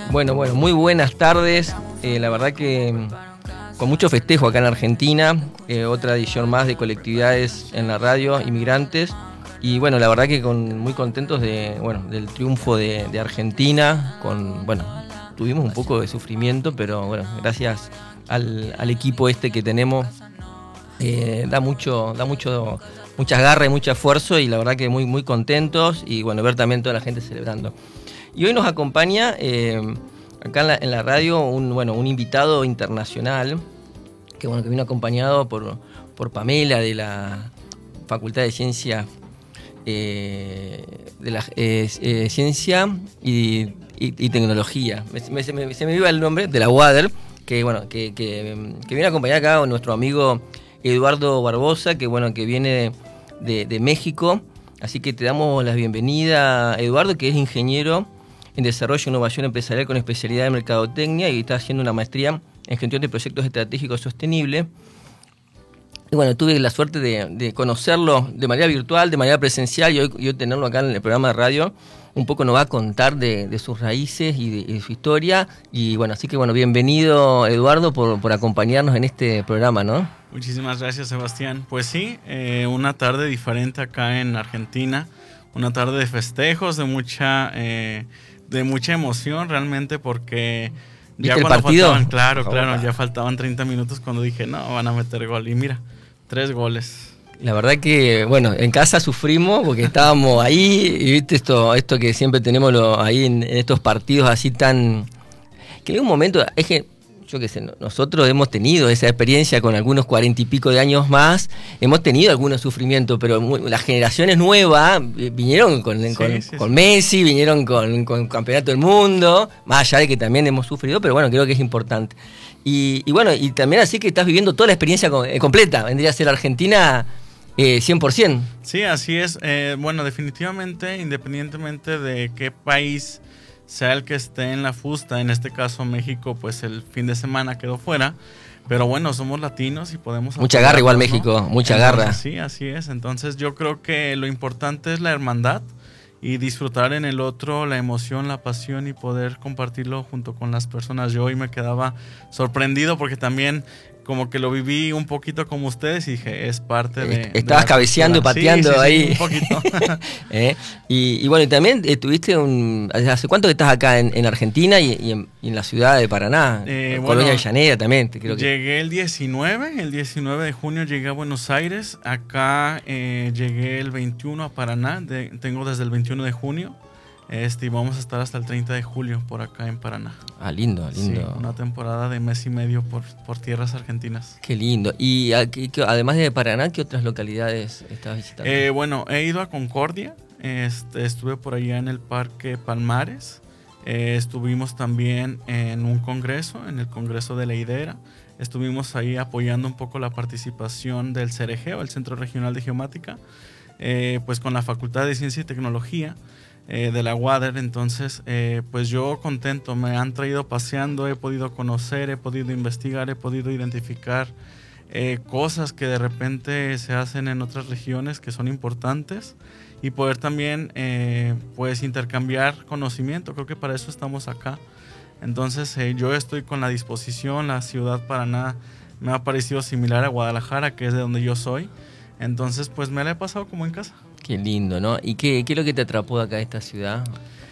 Bueno, muy buenas tardes. La verdad que con mucho festejo acá en Argentina, otra edición más de colectividades en la radio, inmigrantes. Y bueno, la verdad que muy contentos del triunfo de Argentina. Tuvimos un poco de sufrimiento, pero bueno, gracias al equipo que tenemos, da muchas garras y mucho esfuerzo, y la verdad que muy contentos, y bueno, ver también toda la gente celebrando. Y hoy nos acompaña acá en la radio un invitado internacional que vino acompañado por Pamela de la Facultad de Ciencia Ciencia y Tecnología. Se me iba el nombre de la UADER, que viene a acompañar acá a nuestro amigo Eduardo Barbosa, que viene de México. Así que te damos la bienvenida, Eduardo, que es ingeniero en Desarrollo e Innovación Empresarial con especialidad en Mercadotecnia, y está haciendo una maestría en Gestión de Proyectos Estratégicos Sostenibles. Y bueno, tuve la suerte de conocerlo de manera virtual, de manera presencial, y hoy tenerlo acá en el programa de radio. Un poco nos va a contar de sus raíces y de su historia. Y bueno, así que bienvenido, Eduardo, por acompañarnos en este programa, ¿no? Muchísimas gracias, Sebastián. Pues sí, una tarde diferente acá en Argentina, una tarde de festejos, de mucha emoción realmente, porque ya cuando el partido faltaban, ya faltaban 30 minutos cuando dije, no, van a meter gol, y mira, 3 goles. La verdad que, en casa sufrimos porque estábamos ahí, y viste esto que siempre tenemos ahí en estos partidos así tan... Que en un momento, es que, yo qué sé, nosotros hemos tenido esa experiencia con algunos 40 y pico de años más, hemos tenido algunos sufrimientos, pero las generaciones nuevas vinieron con Messi, vinieron con Campeonato del Mundo, más allá de que también hemos sufrido, pero creo que es importante. Y también así que estás viviendo toda la experiencia completa, vendría a ser Argentina 100%. Sí, así es. Definitivamente, independientemente de qué país sea el que esté en la fusta, en este caso México, pues el fin de semana quedó fuera, pero somos latinos y podemos... Mucha garra igual, ¿no? México, mucha garra. Sí, así es. Entonces yo creo que lo importante es la hermandad y disfrutar en el otro la emoción, la pasión, y poder compartirlo junto con las personas. Yo hoy me quedaba sorprendido porque también como que lo viví un poquito como ustedes, y dije, es parte de... Estabas cabeceando y pateando, sí, ahí. Sí, un poquito. Y también tuviste ¿hace cuánto que estás acá en Argentina y en la ciudad de Paraná? Colonia Llanera también, creo que. Llegué el 19 de junio llegué a Buenos Aires. Acá llegué el 21 a Paraná. Tengo desde el 21 de junio. Y vamos a estar hasta el 30 de julio por acá en Paraná. Ah, lindo. Sí, una temporada de mes y medio por tierras argentinas. Qué lindo. Y aquí, además de Paraná, ¿qué otras localidades estás visitando? He ido a Concordia. Estuve por allá en el Parque Palmares. Estuvimos también en un congreso, en el Congreso de la Hidera. Estuvimos ahí apoyando un poco la participación del CRGEO, el Centro Regional de Geomática, pues con la Facultad de Ciencia y Tecnología de la UADER. Entonces pues yo contento, me han traído paseando, he podido conocer, he podido investigar, he podido identificar cosas que de repente se hacen en otras regiones que son importantes, y poder también pues intercambiar conocimiento. Creo que para eso estamos acá. Entonces yo estoy con la disposición. La ciudad Paraná me ha parecido similar a Guadalajara, que es de donde yo soy. Entonces pues me la he pasado como en casa. Qué lindo, ¿no? ¿Y qué es lo que te atrapó de acá de esta ciudad?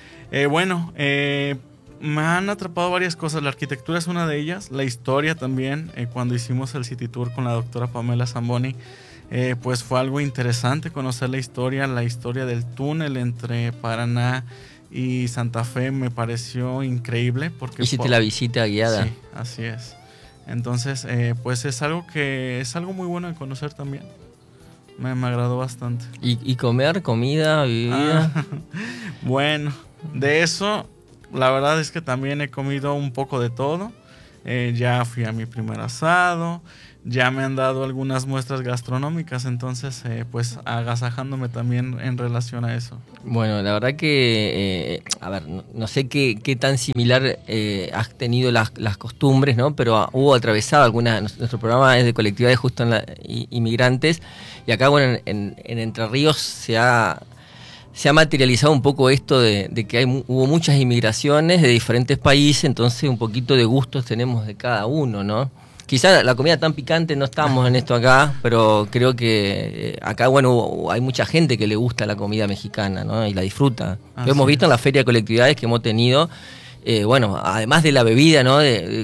Me han atrapado varias cosas. La arquitectura es una de ellas, la historia también. Cuando hicimos el City Tour con la doctora Pamela Zamboni, pues fue algo interesante conocer la historia del túnel entre Paraná y Santa Fe. Me pareció increíble porque... ¿Hiciste la visita guiada? Sí, así es. Entonces, pues es algo muy bueno de conocer también. Me agradó bastante. ¿Y comer, comida, bebida? Bueno, de eso, la verdad es que también he comido un poco de todo. Ya fui a mi primer asado, ya me han dado algunas muestras gastronómicas, entonces pues agasajándome también en relación a eso. Bueno, la verdad que, no sé qué tan similar has tenido las costumbres, ¿no? Pero hubo atravesado nuestro programa es de colectividades justo inmigrantes, y acá, en Entre Ríos se ha se ha materializado un poco esto de que hubo muchas inmigraciones de diferentes países, entonces un poquito de gustos tenemos de cada uno, ¿no? Quizá la comida tan picante no estamos en esto acá, pero creo que acá, bueno, hay mucha gente que le gusta la comida mexicana, ¿no? Y la disfruta. Lo hemos visto en la feria de colectividades que hemos tenido, bueno, además de la bebida, ¿no?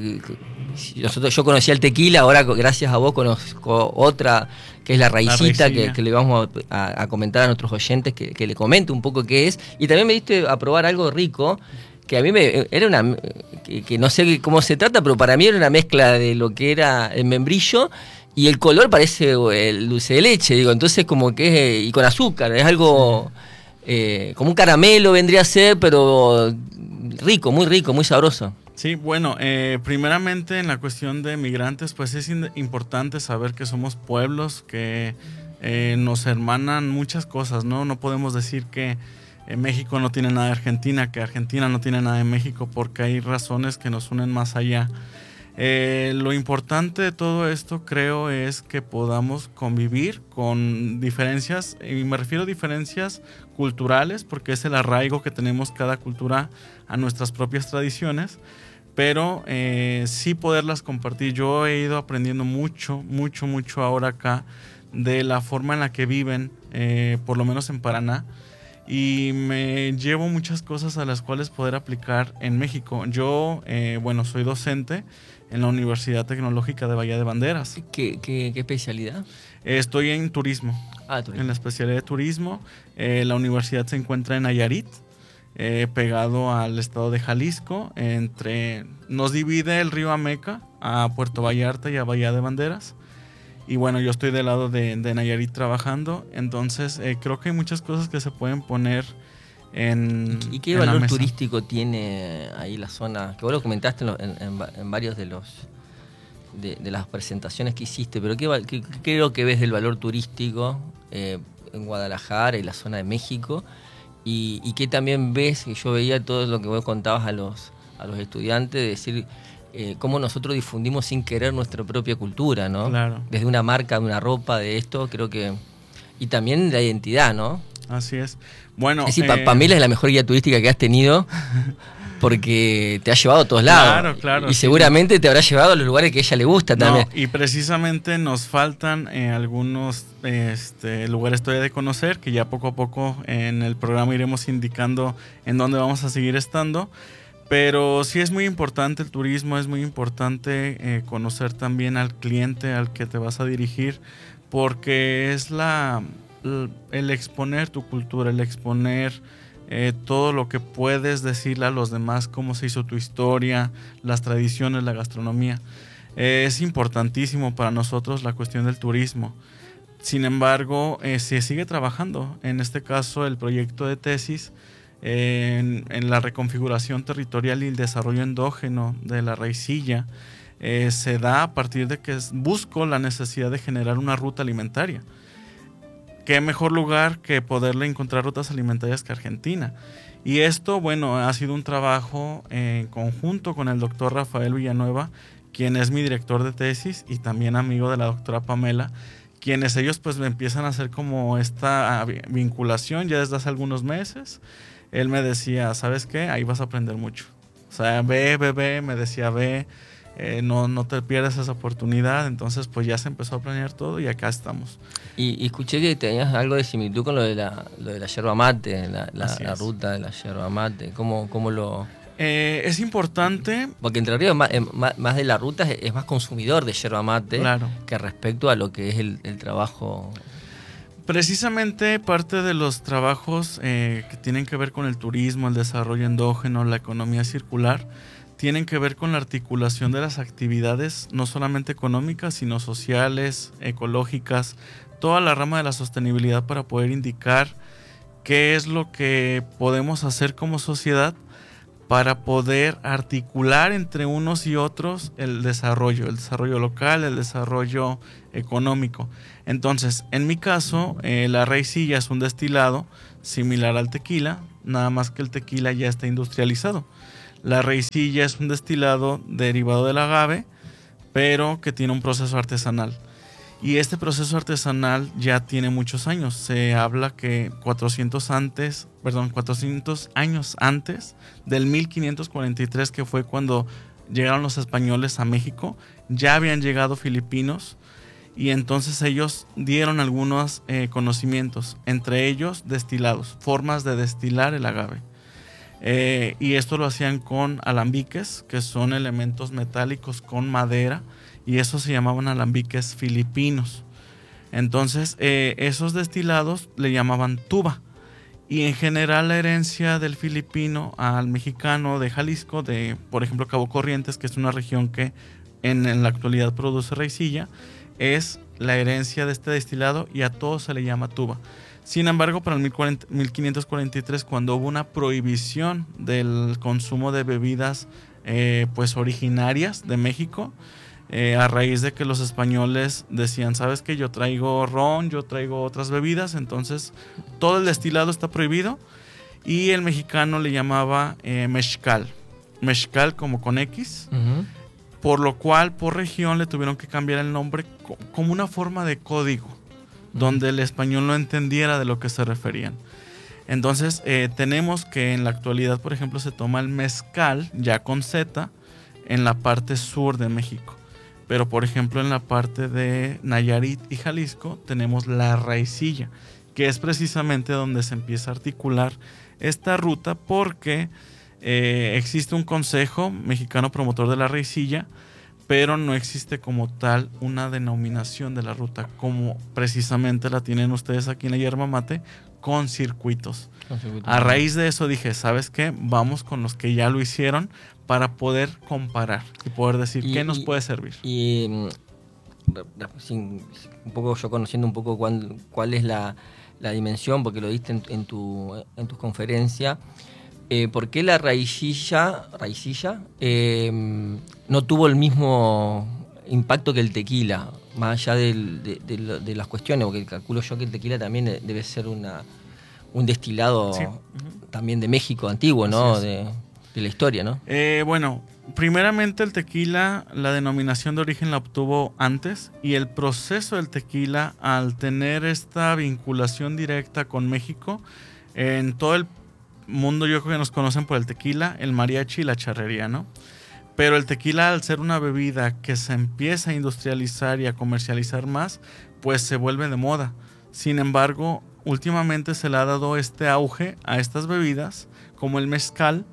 Yo conocía el tequila, ahora gracias a vos conozco otra, que es la raicita, que le vamos a comentar a nuestros oyentes, que le comente un poco qué es. Y también me diste a probar algo rico, que a mí era una, que no sé cómo se trata, pero para mí era una mezcla de lo que era el membrillo y el color parece el dulce de leche, digo, entonces como que y con azúcar, es algo como un caramelo vendría a ser, pero rico, muy sabroso. Sí, bueno, primeramente en la cuestión de migrantes, pues es importante saber que somos pueblos, que nos hermanan muchas cosas, ¿no? No podemos decir que México no tiene nada de Argentina, que Argentina no tiene nada de México, porque hay razones que nos unen más allá. Lo importante de todo esto, creo, es que podamos convivir con diferencias, y me refiero a diferencias culturales, porque es el arraigo que tenemos cada cultura a nuestras propias tradiciones, pero sí poderlas compartir. Yo he ido aprendiendo mucho ahora acá de la forma en la que viven, por lo menos en Paraná, y me llevo muchas cosas a las cuales poder aplicar en México. Yo, bueno, soy docente en la Universidad Tecnológica de Bahía de Banderas. ¿Qué especialidad? Estoy en turismo, turismo. En la especialidad de turismo. La universidad se encuentra en Nayarit, pegado al estado de Jalisco. Nos divide el río Ameca a Puerto Vallarta y a Bahía de Banderas. Y bueno, yo estoy del lado de Nayarit trabajando, entonces creo que hay muchas cosas que se pueden poner ¿Y qué valor turístico tiene ahí la zona? Que vos lo comentaste en varios de las presentaciones que hiciste, pero ¿qué creo que ves del valor turístico en Guadalajara y la zona de México? Y qué también ves, que yo veía todo lo que vos contabas a los estudiantes, de decir cómo nosotros difundimos sin querer nuestra propia cultura, ¿no? Claro. Desde una marca, de una ropa, de esto, creo que... Y también la identidad, ¿no? Así es. Bueno, es decir, Pamela es la mejor guía turística que has tenido porque te ha llevado a todos lados. Claro. Y seguramente te habrá llevado a los lugares que a ella le gusta también. Y precisamente nos faltan algunos lugares todavía de conocer, que ya poco a poco en el programa iremos indicando en dónde vamos a seguir estando. Pero sí es muy importante el turismo, es muy importante conocer también al cliente al que te vas a dirigir, porque es el exponer tu cultura, el exponer todo lo que puedes decirle a los demás, cómo se hizo tu historia, las tradiciones, la gastronomía. Es importantísimo para nosotros la cuestión del turismo. Sin embargo, se sigue trabajando. En este caso, el proyecto de tesis en la reconfiguración territorial y el desarrollo endógeno de la raicilla se da a partir de que busco la necesidad de generar una ruta alimentaria. ¿Qué mejor lugar que poderle encontrar rutas alimentarias que Argentina? Y esto, bueno, ha sido un trabajo en conjunto con el doctor Rafael Villanueva, quien es mi director de tesis y también amigo de la doctora Pamela, quienes ellos pues me empiezan a hacer como esta vinculación ya desde hace algunos meses. Él me decía, ¿sabes qué? Ahí vas a aprender mucho. O sea, ve, me decía, ve, no te pierdas esa oportunidad. Entonces, pues ya se empezó a planear todo y acá estamos. Y escuché que tenías algo de similitud con lo de la yerba mate, la ruta de la yerba mate. ¿Cómo lo...? Es importante... Porque Entre Ríos, más de la ruta, es más consumidor de yerba mate, claro, que respecto a lo que es el trabajo... Precisamente parte de los trabajos que tienen que ver con el turismo, el desarrollo endógeno, la economía circular, tienen que ver con la articulación de las actividades no solamente económicas, sino sociales, ecológicas, toda la rama de la sostenibilidad para poder indicar qué es lo que podemos hacer como sociedad para poder articular entre unos y otros el desarrollo local, el desarrollo económico. Entonces, en mi caso, la raicilla es un destilado similar al tequila, nada más que el tequila ya está industrializado. La raicilla es un destilado derivado del agave, pero que tiene un proceso artesanal. Y este proceso artesanal ya tiene muchos años. Se habla que 400 años antes del 1543, que fue cuando llegaron los españoles a México, ya habían llegado filipinos y entonces ellos dieron algunos conocimientos, entre ellos destilados, formas de destilar el agave. Y esto lo hacían con alambiques, que son elementos metálicos con madera, y esos se llamaban alambiques filipinos. Entonces esos destilados le llamaban tuba. Y en general la herencia del filipino al mexicano de Jalisco, de por ejemplo Cabo Corrientes, que es una región que en la actualidad produce raicilla, es la herencia de este destilado y a todo se le llama tuba. Sin embargo, para el 1543, cuando hubo una prohibición del consumo de bebidas pues originarias de México, a raíz de que los españoles decían, ¿sabes qué? Yo traigo ron, yo traigo otras bebidas, entonces todo el destilado está prohibido, y el mexicano le llamaba mezcal como con X, por lo cual por región le tuvieron que cambiar el nombre como una forma de código, donde el español no entendiera de lo que se referían. Entonces tenemos que en la actualidad, por ejemplo, se toma el mezcal ya con Z en la parte sur de México. Pero por ejemplo en la parte de Nayarit y Jalisco tenemos la raicilla, que es precisamente donde se empieza a articular esta ruta, porque existe un consejo mexicano promotor de la raicilla, pero no existe como tal una denominación de la ruta, como precisamente la tienen ustedes aquí en la Yerba Mate, con circuitos. A raíz de eso dije, ¿sabes qué? Vamos con los que ya lo hicieron para poder comparar y poder decir qué nos puede servir. Y un poco yo conociendo un poco cuál es la dimensión, porque lo diste en tu conferencia, ¿por qué la raicilla no tuvo el mismo impacto que el tequila? Más allá de las cuestiones, porque calculo yo que el tequila también debe ser un destilado, sí, también de México antiguo, ¿no? De la historia, ¿no? Bueno, primeramente el tequila, la denominación de origen la obtuvo antes, y el proceso del tequila, al tener esta vinculación directa con México, en todo el mundo yo creo que nos conocen por el tequila, el mariachi y la charrería, ¿no? Pero el tequila, al ser una bebida que se empieza a industrializar y a comercializar más, pues se vuelve de moda. Sin embargo, últimamente se le ha dado este auge a estas bebidas, como el mezcal,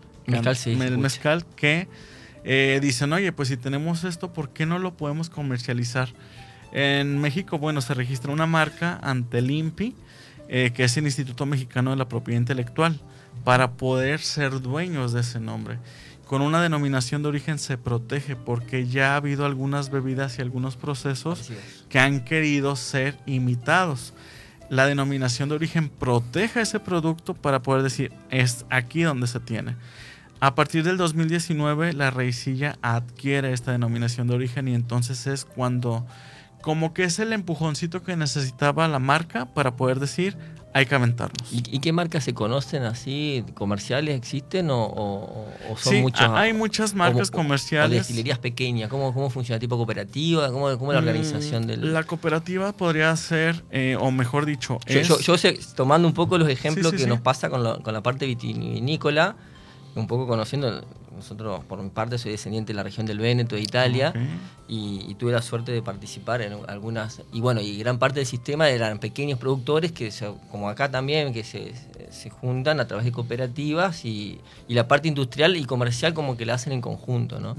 que dicen, oye, pues si tenemos esto, ¿por qué no lo podemos comercializar? En México, bueno, se registra una marca ante el INPI, que es el Instituto Mexicano de la Propiedad Intelectual, para poder ser dueños de ese nombre. Con una denominación de origen se protege, porque ya ha habido algunas bebidas y algunos procesos que han querido ser imitados. La denominación de origen protege ese producto para poder decir, es aquí donde se tiene. A partir del 2019, la raicilla adquiere esta denominación de origen, y entonces es cuando como que es el empujoncito que necesitaba la marca para poder decir, hay que aventarnos. ¿Y qué marcas se conocen así? ¿Comerciales existen o son sí, muchas? Hay muchas marcas comerciales. ¿O destilerías pequeñas? ¿Cómo funciona? ¿Tipo cooperativa? ¿Cómo es la organización del...? La cooperativa podría ser, o mejor dicho... Yo sé, tomando un poco los ejemplos que nos pasa con la parte vitivinícola, un poco conociendo... Nosotros, por mi parte, soy descendiente de la región del Véneto, de Italia, y tuve la suerte de participar en algunas... Y bueno, y gran parte del sistema eran pequeños productores que, como acá también, que se juntan a través de cooperativas, y la parte industrial y comercial como que la hacen en conjunto, ¿no?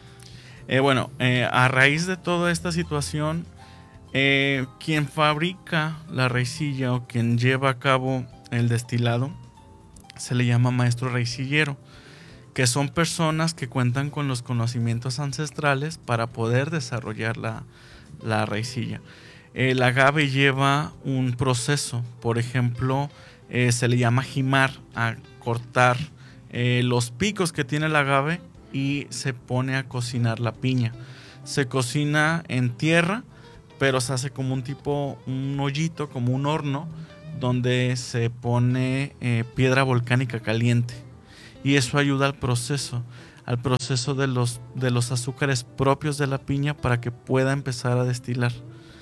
A raíz de toda esta situación, quien fabrica la raicilla o quien lleva a cabo el destilado se le llama maestro raicillero, que son personas que cuentan con los conocimientos ancestrales para poder desarrollar la raicilla. El agave lleva un proceso, por ejemplo, se le llama jimar, a cortar los picos que tiene el agave, y se pone a cocinar la piña. Se cocina en tierra, pero se hace como un hoyito, como un horno, donde se pone piedra volcánica caliente. Y eso ayuda al proceso de los azúcares propios de la piña para que pueda empezar a destilar.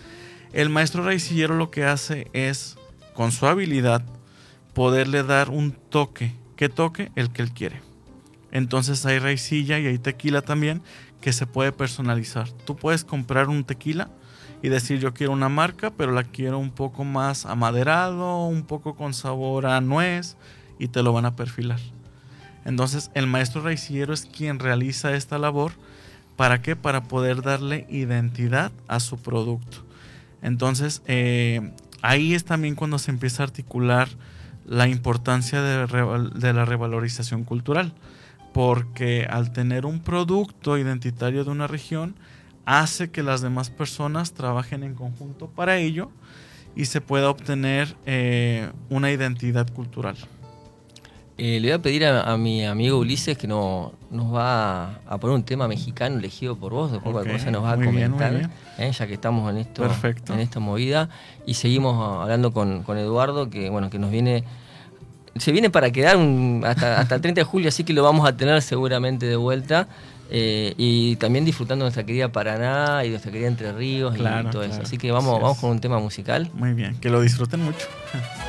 El maestro raicillero lo que hace es, con su habilidad, poderle dar un toque. ¿Qué toque? El que él quiere. Entonces hay raicilla y hay tequila también que se puede personalizar. Tú puedes comprar un tequila y decir yo quiero una marca, pero la quiero un poco más amaderado, un poco con sabor a nuez, y te lo van a perfilar. Entonces el maestro raicillero es quien realiza esta labor. ¿Para qué? Para poder darle identidad a su producto. Entonces ahí es también cuando se empieza a articular la importancia de la revalorización cultural, porque al tener un producto identitario de una región hace que las demás personas trabajen en conjunto para ello y se pueda obtener una identidad cultural. Le voy a pedir a mi amigo Ulises que nos va a poner un tema mexicano elegido por vos, después cualquier cosa nos va a comentar, bien. Ya que estamos en esto, Perfecto. en esta movida, y seguimos hablando con Eduardo, que bueno, que se viene para quedar hasta el 30 de julio, así que lo vamos a tener seguramente de vuelta, y también disfrutando de nuestra querida Paraná y de nuestra querida Entre Ríos, claro, y todo eso. Así que vamos con un tema musical. Muy bien, que lo disfruten mucho.